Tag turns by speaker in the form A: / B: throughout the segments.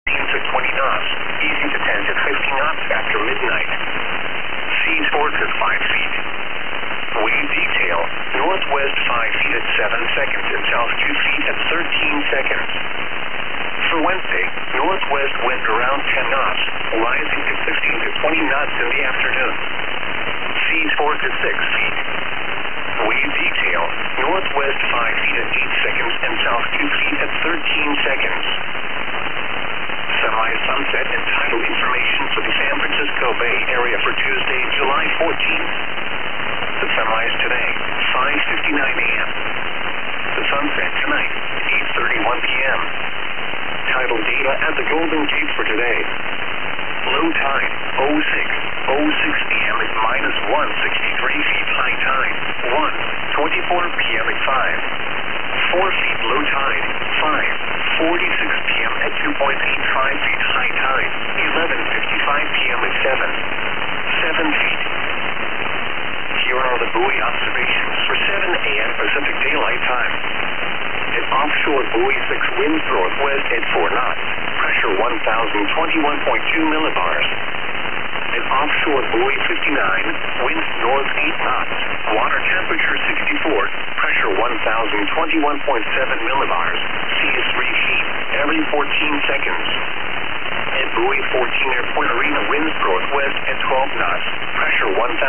A: to 20 knots, easy to 10 to 15 knots after midnight. Seas 4 to 5 feet. Wave detail, northwest 5 feet at 7 seconds and south 2 feet at 13 seconds. For Wednesday, northwest wind around 10 knots, rising to 15 to 20 knots in the afternoon. Seas 4 to 6 feet. Wave detail, northwest 5 feet at 8 seconds and south 2 feet at 13 seconds. Semi-sunset and tidal information for the San Francisco Bay Area for Tuesday, July 14th. The sunrise today, 5:59 a.m. The sunset tonight, 8:31 p.m. Tidal data at the Golden Gate for today. Low tide, 06:06 p.m. at minus 163 feet. High tide, 1:24 p.m. at 4 feet. Low tide, 5:46 p.m. at 2.85 feet. High tide, 11:55 p.m. at 7 feet. Here are the buoy observations for 7 a.m. Pacific Daylight Time. An offshore buoy 6 winds northwest at 4 knots. Pressure 1,021.2 millibars. An offshore buoy 59, winds north 8 knots. Water temperature 64. Pressure 1,021.7 millibars. Sea is 3 feet every 14 seconds. At buoy 14 near Point Arena, winds northwest at 12 knots. Pressure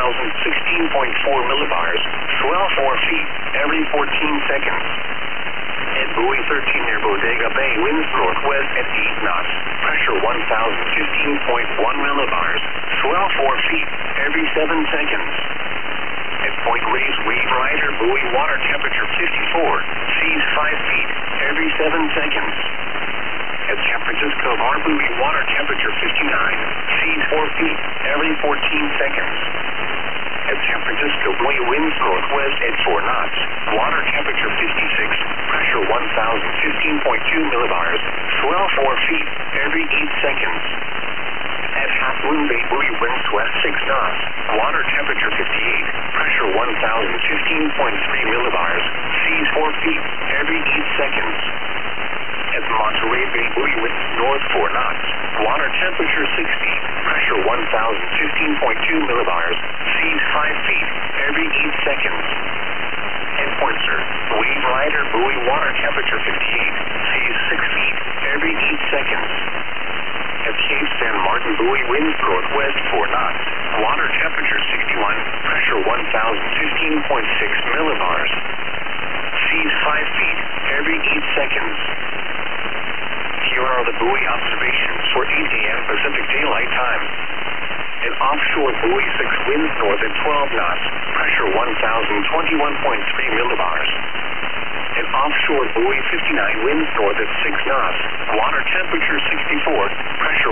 A: 1,016.4 millibars. Swell 4 feet every 14 seconds. At buoy 13 near Bodega Bay, winds northwest at 8 knots. Pressure 1,015.1 millibars. Swell 4 feet every 7 seconds. At Point Reyes, Wave Rider, buoy water temperature 54. Seas 5 feet every 7 seconds. At San Francisco Bar, buoy water temperature 59. Seas 4 feet every 14 seconds. At San Francisco, buoy winds northwest at 4 knots. Water temperature 56. Pressure 1,015.2 millibars. Swell 4 feet every 8 seconds. At Half Moon Bay, buoy winds west 6 knots. Water temperature 58. Pressure 1,015.3 millibars. Seas 4 feet every 8 seconds. At Monterey Bay, buoy winds north 4 knots. Water temperature 60. Pressure 1,015.2 millibars. Seas 5 feet every 8 seconds. At Pointer, Wave Rider, buoy water temperature 58. Seas 6 feet every 8 seconds. At Cape San Martin, buoy winds northwest 4 knots. Water temperature 61. Pressure 1,015.6 millibars. Seas 5 feet every 8 seconds. Here are the buoy observations for 8 a.m. Pacific Daylight Time. An offshore buoy 6 winds north at 12 knots. Pressure 1,021.3 millibars. An offshore buoy 59 winds north at 6 knots. Water temperature 64. Pressure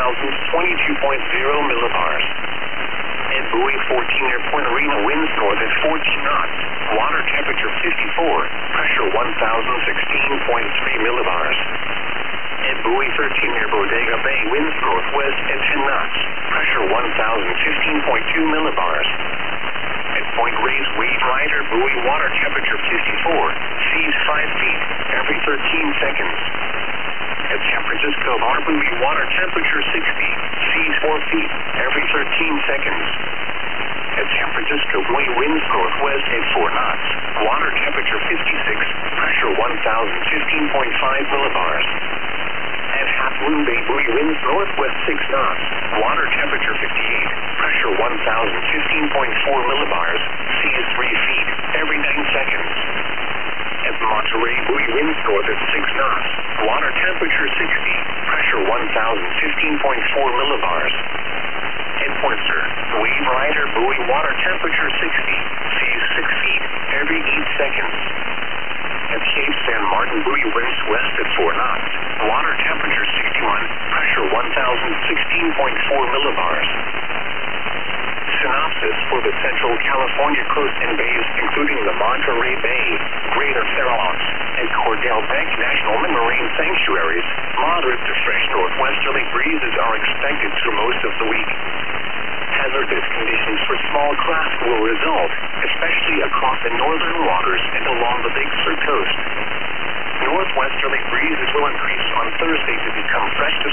A: 1,022.0 millibars. At buoy 14 near Point Arena, winds north at 14 knots. Water temperature 54. Pressure 1,016.3 millibars. At buoy 13 near Bodega Bay, winds northwest at 10 knots. Pressure 1,015.2 millibars. At Point Reyes, Wave Rider, buoy water temperature 54. Seas 5 feet every 13 seconds. At San Francisco Bar, buoy water temperature 60. Seas 4 feet every 13 seconds. At San Francisco, buoy winds northwest at 4 knots. Water temperature 56. Pressure 1,015.5 millibars. At Half Moon Bay, buoy winds northwest 6 knots. Water temperature 58. Pressure 1,015.4 millibars. Sea is 3 feet every 9 seconds. At Monterey, buoy winds north at 6 knots. Water temperature 60. Pressure 1,015.4 millibars. At Pointer, Wave Rider, buoy water temperature 60. Seas 6 feet every 8 seconds. At Cape San Martin, buoy winds west at 4 knots. Water temperature 61. Pressure 1,016.4 millibars. Synopsis for the Central California coast and bays, including the Monterey Bay, Greater Fair Oaks, and Cordell Bank National Marine Sanctuaries. Moderate to fresh northwesterly breezes are expected through most of the week. Hazardous conditions for small craft will result, especially across the northern waters and along the Big Sur coast. Northwesterly breezes will increase on Thursday to become fresh to